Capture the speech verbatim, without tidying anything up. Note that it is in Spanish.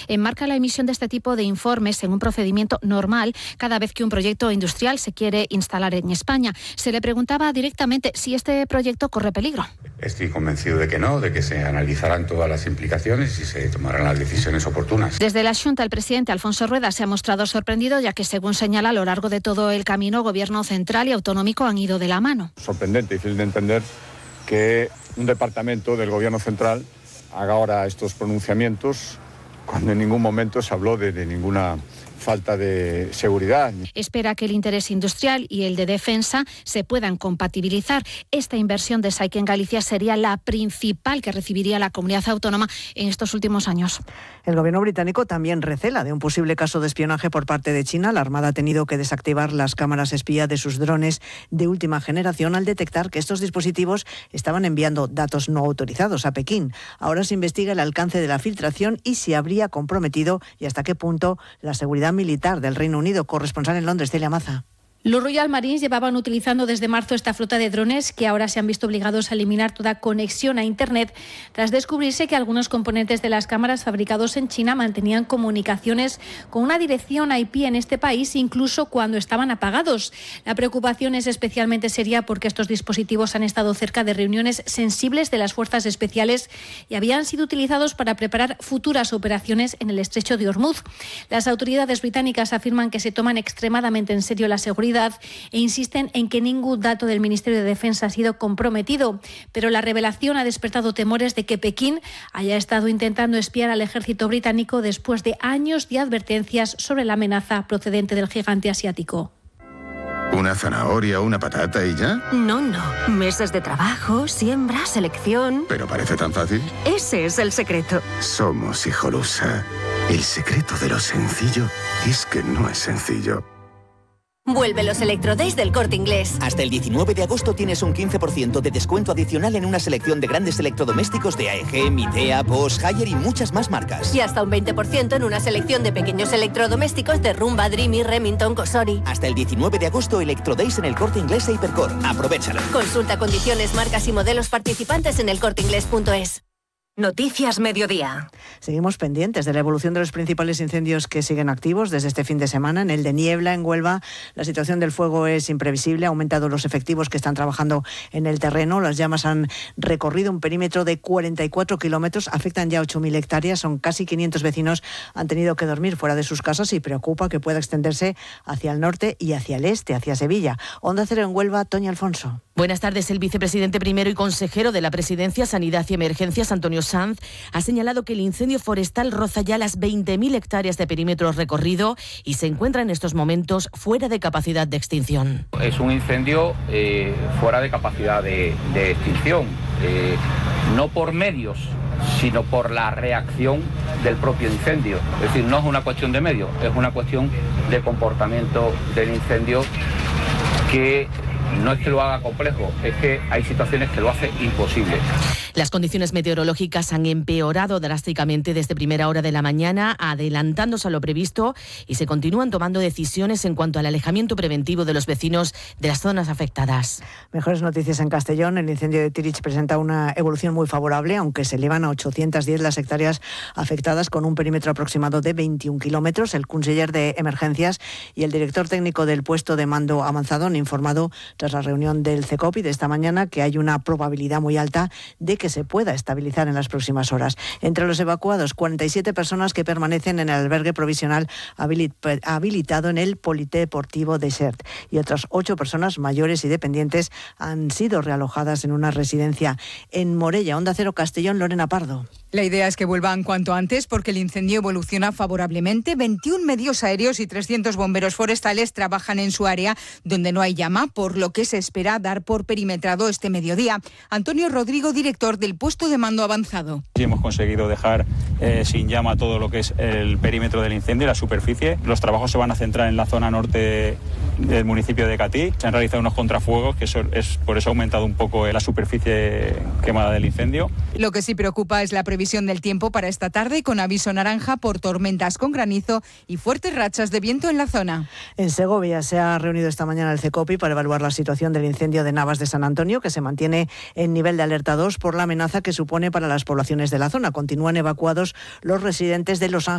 enmarca la emisión de este tipo de informes en un procedimiento normal cada vez que un proyecto industrial se quiere instalar en España. Se le preguntaba directamente si este proyecto corre peligro. Estoy convencido de que no, de que se analizarán todas las implicaciones y se tomarán las decisiones oportunas. Desde la Xunta, el presidente Alfonso Rueda se ha mostrado sorprendido, ya que, según señala, a lo largo de todo el camino, Gobierno central y autonómico han ido de la mano. Sorprendente, difícil de entender que un departamento del Gobierno central haga ahora estos pronunciamientos cuando en ningún momento se habló de, de ninguna falta de seguridad. Espera que el interés industrial y el de defensa se puedan compatibilizar. Esta inversión de Saik en Galicia sería la principal que recibiría la comunidad autónoma en estos últimos años. El gobierno británico también recela de un posible caso de espionaje por parte de China. La Armada ha tenido que desactivar las cámaras espía de sus drones de última generación al detectar que estos dispositivos estaban enviando datos no autorizados a Pekín. Ahora se investiga el alcance de la filtración y si habría comprometido y hasta qué punto la seguridad militar del Reino Unido. Corresponsal en Londres, Celia Maza. Los Royal Marines llevaban utilizando desde marzo esta flota de drones que ahora se han visto obligados a eliminar toda conexión a Internet tras descubrirse que algunos componentes de las cámaras fabricados en China mantenían comunicaciones con una dirección I P en este país incluso cuando estaban apagados. La preocupación es especialmente seria porque estos dispositivos han estado cerca de reuniones sensibles de las fuerzas especiales y habían sido utilizados para preparar futuras operaciones en el estrecho de Hormuz. Las autoridades británicas afirman que se toman extremadamente en serio la seguridad e insisten en que ningún dato del Ministerio de Defensa ha sido comprometido, pero la revelación ha despertado temores de que Pekín haya estado intentando espiar al ejército británico después de años de advertencias sobre la amenaza procedente del gigante asiático. ¿Una zanahoria, una patata y ya? No, no. Meses de trabajo, siembra, selección... Pero parece tan fácil. Ese es el secreto. Somos Hijolusa. El secreto de lo sencillo es que no es sencillo. Vuelve los Electrodays del Corte Inglés. Hasta el diecinueve de agosto tienes un quince por ciento de descuento adicional en una selección de grandes electrodomésticos de A E G, Midea, Bosch, Haier y muchas más marcas. Y hasta un veinte por ciento en una selección de pequeños electrodomésticos de Rumba, Dreamy, Remington, Cosori. Hasta el diecinueve de agosto, Electrodays en el Corte Inglés e Hipercor. Aprovéchalo. Consulta condiciones, marcas y modelos participantes en el corte inglés punto es. Noticias Mediodía. Seguimos pendientes de la evolución de los principales incendios que siguen activos desde este fin de semana. En el de Niebla, en Huelva, la situación del fuego es imprevisible. Ha aumentado los efectivos que están trabajando en el terreno. Las llamas han recorrido un perímetro de cuarenta y cuatro kilómetros. Afectan ya ocho mil hectáreas. Son casi quinientos vecinos. Han tenido que dormir fuera de sus casas y preocupa que pueda extenderse hacia el norte y hacia el este, hacia Sevilla. Onda Cero en Huelva, Toña Alfonso. Buenas tardes. El vicepresidente primero y consejero de la Presidencia, Sanidad y Emergencias, Antonio Sanz, ha señalado que el incendio forestal roza ya las veinte mil hectáreas de perímetro recorrido y se encuentra en estos momentos fuera de capacidad de extinción. Es un incendio eh, fuera de capacidad de, de extinción, eh, no por medios, sino por la reacción del propio incendio. Es decir, no es una cuestión de medios, es una cuestión de comportamiento del incendio que no es que lo haga complejo, es que hay situaciones que lo hacen imposible. Las condiciones meteorológicas han empeorado drásticamente desde primera hora de la mañana, adelantándose a lo previsto, y se continúan tomando decisiones en cuanto al alejamiento preventivo de los vecinos de las zonas afectadas. Mejores noticias en Castellón. El incendio de Tirich presenta una evolución muy favorable, aunque se elevan a ochocientas diez las hectáreas afectadas con un perímetro aproximado de veintiún kilómetros. El conseller de Emergencias y el director técnico del puesto de mando avanzado han informado tras la reunión del CECOPI de esta mañana que hay una probabilidad muy alta de que se pueda estabilizar en las próximas horas. Entre los evacuados, cuarenta y siete personas que permanecen en el albergue provisional habilitado en el Polideportivo de Xert, y otras ocho personas mayores y dependientes han sido realojadas en una residencia en Morella. Onda Cero Castellón, Lorena Pardo. La idea es que vuelvan cuanto antes porque el incendio evoluciona favorablemente. veintiún medios aéreos y trescientos bomberos forestales trabajan en su área donde no hay llama, por lo que se espera dar por perimetrado este mediodía. Antonio Rodrigo, director del puesto de mando avanzado. Sí, hemos conseguido dejar eh, sin llama todo lo que es el perímetro del incendio y la superficie. Los trabajos se van a centrar en la zona norte del municipio de Catí. Se han realizado unos contrafuegos, que eso es, por eso ha aumentado un poco la superficie quemada del incendio. Lo que sí preocupa es la previsión del tiempo para esta tarde, con aviso naranja por tormentas con granizo y fuertes rachas de viento en la zona. En Segovia se ha reunido esta mañana el CECOPI para evaluar la situación del incendio de Navas de San Antonio, que se mantiene en nivel de alerta dos por la amenaza que supone para las poblaciones de la zona. Continúan evacuados los residentes de Los Ángeles